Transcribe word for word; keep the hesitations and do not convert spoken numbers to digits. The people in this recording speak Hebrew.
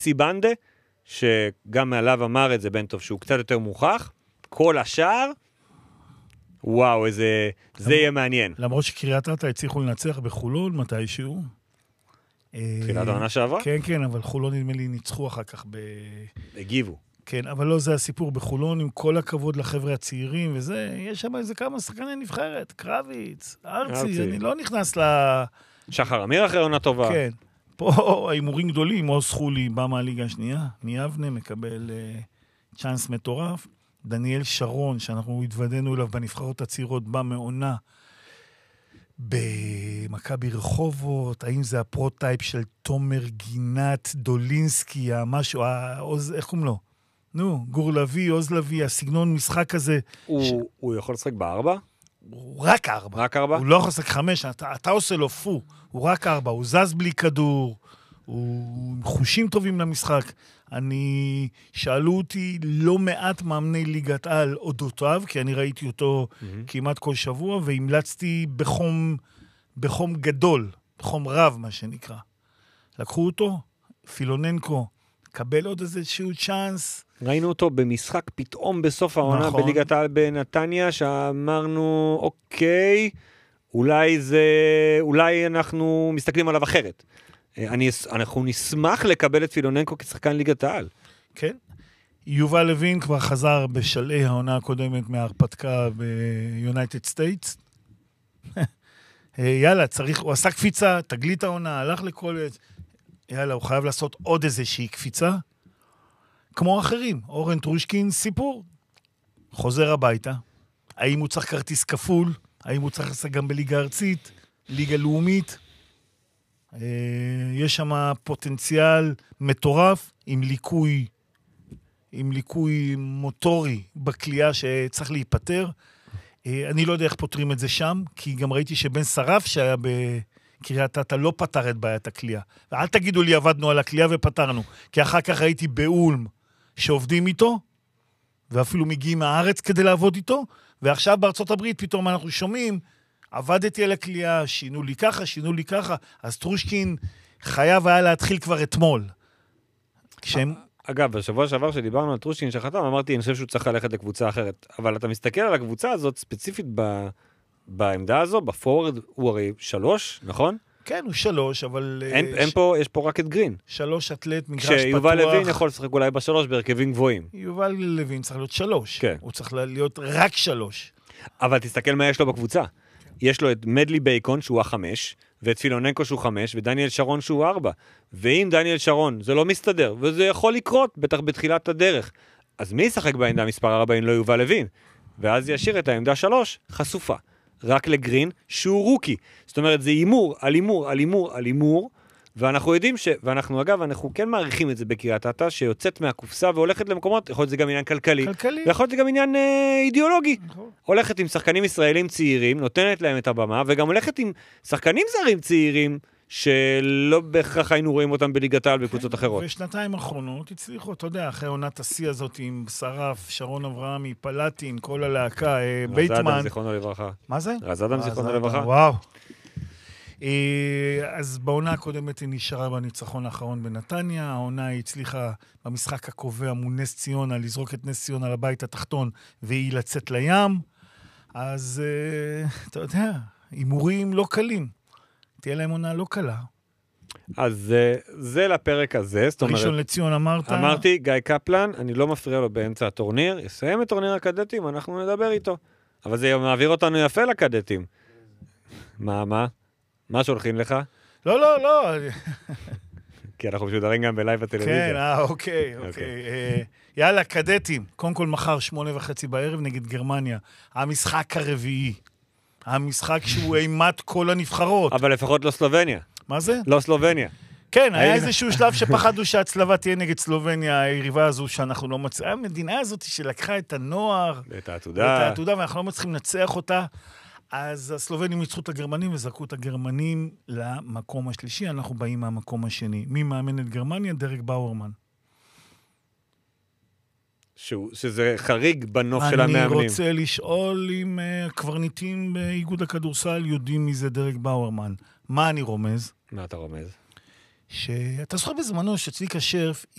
סיבנדה, שגם מעליו אמר את זה בן טוב, שהוא קצת יותר מוכח, כל השאר, וואו, איזה, זה יהיה מעניין. למרות שקריית אתא הצליחו לנצח בחולון מתישהו. תחילת העונה שעברה? כן, כן, אבל חולון נדמה לי ניצחו אחר כך ב... הגיבו. כן, אבל לא זה הסיפור בחולון, עם כל הכבוד לחבר'ה הצעירים, וזה, יש שם איזה כמה שחקני נבחרת, קרביץ, ארצי, אני לא נכנס ל... שחר אמיר אחרי עונה טובה. כן, פה הימורים גדולים, עוז חולי בא מהליגה השנייה, מיבנה, מקבל uh, צ'אנס מטורף, דניאל שרון, שאנחנו התוודענו אליו בנבחרות הצעירות, בא מעונה במכבי רחובות, האם זה הפרוטייפ של תומר גינת, דולינסקי, המשהו, העוז, איך קוראים לו? נו, גור לוי, עוז לוי, הסגנון משחק הזה. הוא, ש... הוא יכול לשחק בארבע? הוא רק ארבע. רק ארבע? הוא לא יכול לשחק חמש, אתה, אתה עושה לו פו, הוא רק ארבע, הוא זז בלי כדור, הוא חושים טובים למשחק. אני, שאלו אותי לא מעט מאמני ליגת על אודותיו, כי אני ראיתי אותו mm-hmm. כמעט כל שבוע, והמלצתי בחום, בחום גדול, בחום רב, מה שנקרא. לקחו אותו, פילוננקו, קבל עוד איזשהו צ'אנס. ראינו אותו במשחק פתאום בסוף העונה נכון. בליגת העל בנתניה, שאמרנו, אוקיי, אולי זה, אולי אנחנו מסתכלים עליו אחרת. אני, אנחנו נשמח לקבל את פילוננקו כשחקן ליגת העל. כן. יובל לוין כבר חזר בשלעי העונה הקודמת מההרפתקה ביונייטד סטייטס. יאללה, צריך, הוא עשה קפיצה, תגלית העונה, הלך לקולג'. יאללה, הוא חייב לעשות עוד איזושהי קפיצה. כמו אחרים, אורן טרושקין, סיפור. חוזר הביתה. האם הוא צריך כרטיס כפול? האם הוא צריך לעשות גם בליגה ארצית? ליגה לאומית? יש שם פוטנציאל מטורף עם ליקוי, עם ליקוי מוטורי בקליעה שצריך להיפטר. אני לא יודע איך פותרים את זה שם, כי גם ראיתי שבן שרף שהיה בקריית אתא לא פתר את בעיית הקליעה. ואל תגידו לי עבדנו על הקליעה ופתרנו, כי אחר כך ראיתי באולם שעובדים איתו, ואפילו מגיעים מהארץ כדי לעבוד איתו, ועכשיו בארצות הברית פתאום אנחנו שומעים, עבדתי על הקליעה, שינו לי ככה, שינו לי ככה, אז טרושקין חייב היה להתחיל כבר אתמול. כשהם... אגב, בשבוע שעבר שדיברנו על טרושקין שחתם, אמרתי, אני חושב שהוא צריך ללכת לקבוצה אחרת. אבל אתה מסתכל על הקבוצה הזאת, ספציפית ב... בעמדה הזו, בפורוורד, הוא הרי שלוש, נכון? כן, הוא שלוש, אבל... אין, ש... אין פה, יש פה רק את גרין. שלוש אתלט, מגרש פתוח. שיובל לוין יכול לשחק אולי בשלוש בהרכבים גבוהים. יובל לוין צריך להיות שלוש. כן. הוא צריך להיות רק שלוש. אבל תסתכל מה יש לו בקבוצה. יש לו את מדלי בייקון שהוא החמש, ואת פילוננקו שהוא חמש, ודניאל שרון שהוא ארבע. ואם דניאל שרון זה לא מסתדר, וזה יכול לקרות, בטח בתחילת הדרך, אז מי ישחק בעמדה מספר ארבע אם לא יובל לוין? ואז ישאיר את העמדה שלוש חשופה. רק לגרין שהוא רוקי. זאת אומרת, זה אימור, על אימור, על אימור, על אימור, ואנחנו יודעים ש... ואנחנו אגב, אנחנו כן מעריכים את זה בקריית אתא, שיוצאת מהקופסה והולכת למקומות, יכול להיות זה גם עניין כלכלי, כלכלי. ויכול להיות זה גם עניין אה, אידיאולוגי. נכון. הולכת עם שחקנים ישראלים צעירים, נותנת להם את הבמה, וגם הולכת עם שחקנים זרים צעירים, שלא בהכרח היינו רואים אותם בליגת העל בקבוצות אחרות. ושנתיים האחרונות הצליחו, אתה יודע, אחרי עונת השיא הזאת עם שרף, שרון אברהמי, פלטין, כל הלהקה, בייטמן. רז אדם, זיכרונו לברכה. מה זה? רז אדם, זיכרונו לברכה. וואו. אז בעונה הקודמת היא נשארה בניצחון האחרון בנתניה, העונה היא הצליחה במשחק הקובע מול נס ציונה, לזרוק את נס ציונה לבית התחתון, והיא לצאת לים. אז אתה יודע, הימורים לא קלים. תהיה להם עונה לא קלה. אז זה, זה לפרק הזה, זאת אומרת... ראשון לציון אמרת... אמרתי, גיא קפלן, אני לא מפריע לו באמצע הטורניר, יסיים את טורניר הקדטים, אנחנו נדבר איתו. אבל זה מעביר אותנו יפה לקדטים. מה, מה? מה שולחים לך? לא, לא, לא. כי אנחנו משודרים גם בלייב הטלוויזיה. כן, אה, אוקיי, אוקיי. יאללה, קדטים. קודם כל מחר שמונה וחצי בערב נגד גרמניה. המשחק הרביעי. המשחק שהוא אימת כל הנבחרות. אבל לפחות לא סלובניה. מה זה? לא סלובניה. כן, היה איזשהו שלב שפחדו שהצלבה תהיה נגד סלובניה, היריבה הזו שאנחנו לא מצליחים. המדינה הזאת שלקחה את הנוער. ואת העתודה. ואת העתודה, ואנחנו לא מצליחים לנצח אותה. אז הסלובנים ניצחו את הגרמנים וזרקו את הגרמנים למקום השלישי. אנחנו באים מהמקום השני. מי מאמן את גרמניה? דרק באורמן. שזה חריג בנוף של המאמנים. אני רוצה לשאול אם הקברניטים באיגוד הכדורסל יודעים מי זה דרק באורמן. מה אני רומז? מה אתה רומז? שאתה זוכר בזמנו שצביקה שרף